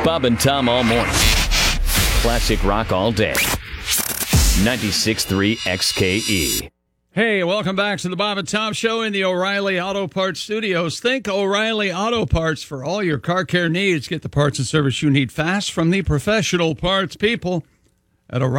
Bob and Tom all morning. Classic rock all day. 96.3 XKE. Hey, welcome back to the Bob and Tom Show in the O'Reilly Auto Parts Studios. Think O'Reilly Auto Parts for all your car care needs. Get the parts and service you need fast from the professional parts people at O'Reilly.